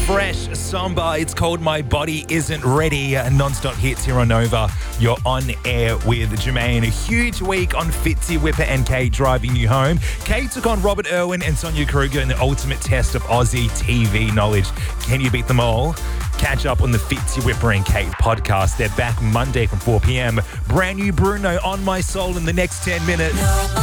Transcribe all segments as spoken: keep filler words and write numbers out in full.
fresh Samba. It's called My Body Isn't Ready. Non-stop hits here on Nova. You're on air with Jermaine. A huge week on Fitzy, Whipper and Kate driving you home. Kate took on Robert Irwin and Sonia Kruger in the ultimate test of Aussie T V knowledge. Can you beat them all? Catch up on the Fitzy, Whipper and Kate podcast. They're back Monday from four p.m. Brand new Bruno on My Soul in the next ten minutes.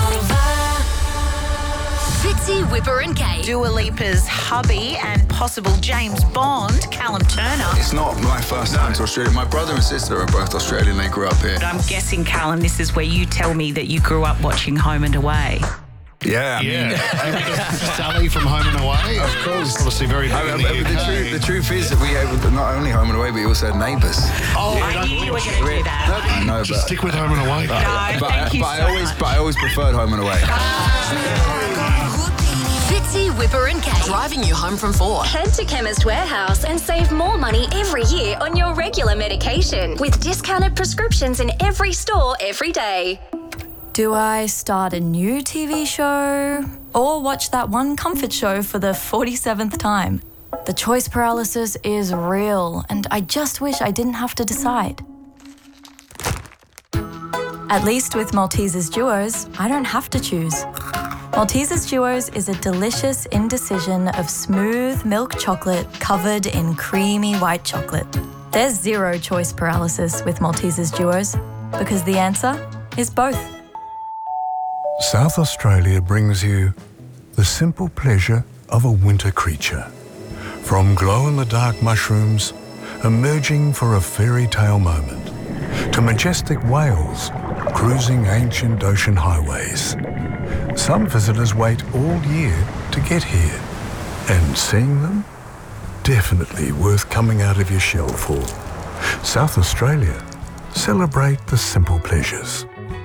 Fitzy, Whipper and Kate. Dua Lipa's hubby and possible James Bond, Callum Turner. It's not my first time to Australia. My brother and sister are both Australian. They grew up here. But I'm guessing, Callum, this is where you tell me that you grew up watching Home and Away. Yeah, I Yeah, mean, Sally from Home and Away. Of course. Obviously very I big mean, in the but the, U K. truth, the truth is that we had not only Home and Away, but we also had Neighbours. Oh, I knew you were going to do that. I know, just but, stick with Home and Away. but, No, but, thank you but so I always, much. but I always preferred Home and Away. Fitzy, Whipper and Kate. Driving you home from four. Head to Chemist Warehouse and save more money every year on your regular medication with discounted prescriptions in every store every day. Do I start a new T V show or watch that one comfort show for the forty-seventh time? The choice paralysis is real, and I just wish I didn't have to decide. At least with Maltesers Duos, I don't have to choose. Maltesers Duos is a delicious indecision of smooth milk chocolate covered in creamy white chocolate. There's zero choice paralysis with Maltesers Duos because the answer is both. South Australia brings you the simple pleasure of a winter creature. From glow-in-the-dark mushrooms emerging for a fairy tale moment, to majestic whales cruising ancient ocean highways. Some visitors wait all year to get here, and seeing them, definitely worth coming out of your shell for. South Australia, celebrate the simple pleasures.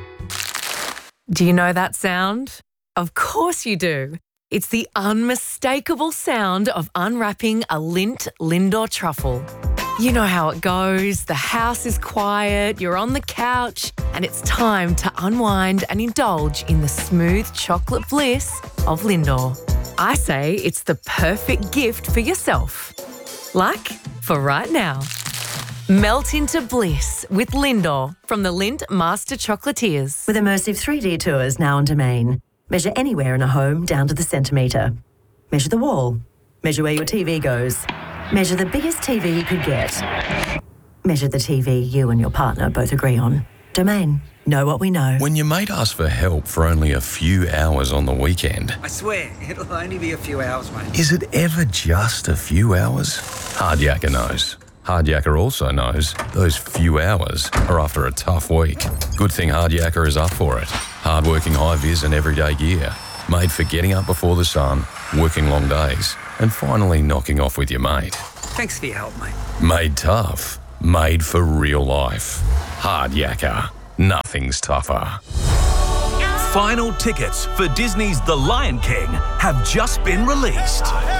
Do you know that sound? Of course you do. It's the unmistakable sound of unwrapping a Lindt Lindor truffle. You know how it goes. The house is quiet, you're on the couch, and it's time to unwind and indulge in the smooth chocolate bliss of Lindor. I say it's the perfect gift for yourself. Like for right now. Melt into bliss with Lindor from the Lindt Master Chocolatiers. With immersive three D tours now on Domain. Measure anywhere in a home down to the centimetre. Measure the wall. Measure where your T V goes. Measure the biggest T V you could get. Measure the T V you and your partner both agree on. Domain. Know what we know. When your mate asks for help for only a few hours on the weekend, I swear, it'll only be a few hours, mate. is it ever just a few hours? Hardyacker knows. Hardyacker also knows those few hours are after a tough week. Good thing Hardyacker is up for it. Hardworking high-vis and everyday gear. Made for getting up before the sun, working long days, and finally knocking off with your mate. Thanks for your help, mate. Made tough. Made for real life. Hardyacker. Nothing's tougher. Final tickets for Disney's The Lion King have just been released.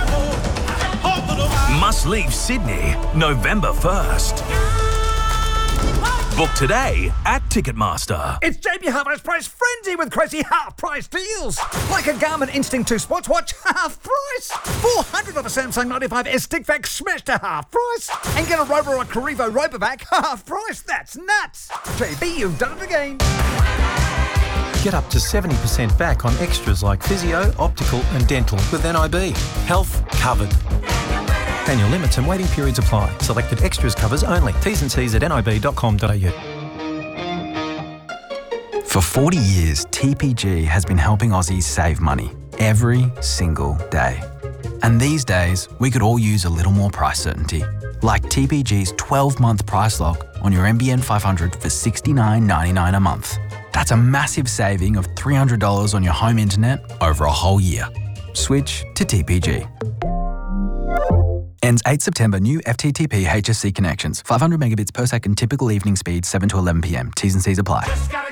Must leave Sydney November first. Book today at Ticketmaster. It's J B Hi-Fi's price frenzy with crazy half-price deals. Like a Garmin Instinct two sports watch, half price. four hundred of a Samsung ninety-five S stick vac smashed to half price. And get a Roborock Carrivo Robovac half price. That's nuts. J B, you've done it again. Get up to seventy percent back on extras like physio, optical and dental with N I B. Health covered. Annual limits and waiting periods apply. Selected extras covers only. T's and C's at nib dot com dot a u. For forty years, T P G has been helping Aussies save money every single day. And these days, we could all use a little more price certainty. Like T P G's twelve-month price lock on your N B N five hundred for sixty-nine ninety-nine a month. That's a massive saving of three hundred dollars on your home internet over a whole year. Switch to T P G. Ends eighth September. New F T T P H S C connections. five hundred megabits per second. Typical evening speed seven to eleven p.m. T's and C's apply.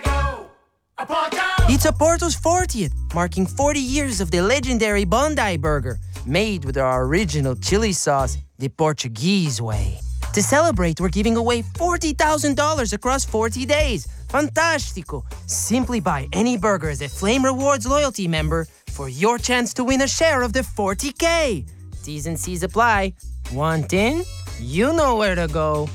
It's Oporto's fortieth, marking forty years of the legendary Bondi Burger, made with our original chili sauce, the Portuguese way. To celebrate, we're giving away forty thousand dollars across forty days. Fantastico! Simply buy any burger as a Flame Rewards loyalty member for your chance to win a share of the forty K. T's and C's apply. Want in? You know where to go.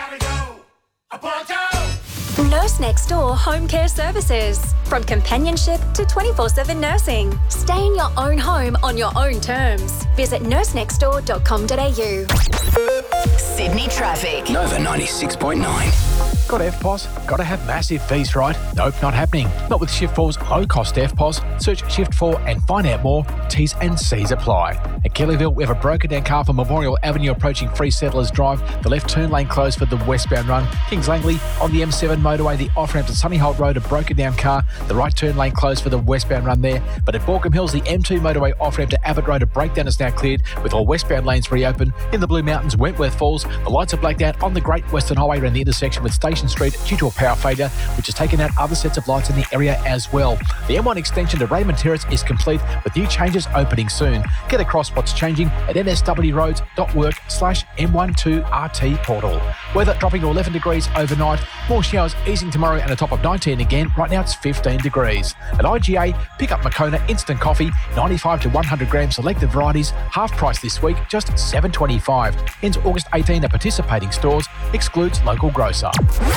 Nurse Next Door Home Care Services. From companionship to twenty-four seven nursing. Stay in your own home on your own terms. Visit nurse next door dot com dot a u. Sydney traffic. Nova ninety-six point nine. Got F P O S? Got to have massive fees, right? Nope, not happening. Not with Shift four's low-cost F P O S. Search Shift four and find out more. T's and C's apply. At Kellyville, we have a broken-down car from Memorial Avenue approaching Free Settlers Drive. The left turn lane closed for the westbound run. Kings Langley on the M seven motorway, the off-ramp to Sunnyholt Road, a broken-down car. The right turn lane closed for the westbound run there. But at Borkham Hills, the M two motorway off-ramp to Abbott Road, a breakdown is now cleared with all westbound lanes reopened. In the Blue Mountains, Wentworth Falls, the lights are blacked out on the Great Western Highway around the intersection with Station Street due to a power failure, which has taken out other sets of lights in the area as well. The M one extension to Raymond Terrace is complete with new changes opening soon. Get across what's changing at n s w roads dot work slash M twelve R T portal. Weather dropping to eleven degrees overnight. More showers easing tomorrow and a top of nineteen again. Right now it's fifteen degrees. At I G A, pick up Moccona Instant Coffee, ninety-five to one hundred grams selected varieties, half price this week, just seven twenty-five. Ends August eighteenth at participating stores, excludes local grocer.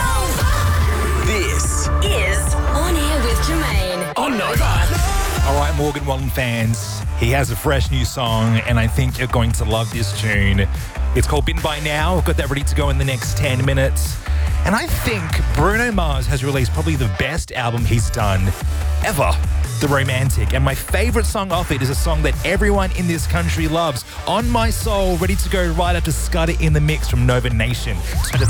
This is On Air with Jermaine on Nova. All right, Morgan Wallen fans, he has a fresh new song, and I think you're going to love this tune. It's called Been By Now. I've got that ready to go in the next ten minutes. And I think Bruno Mars has released probably the best album he's done ever, The Romantic. And my favourite song off it is a song that everyone in this country loves, On My Soul, ready to go right up to Scudder in the Mix from Nova Nation.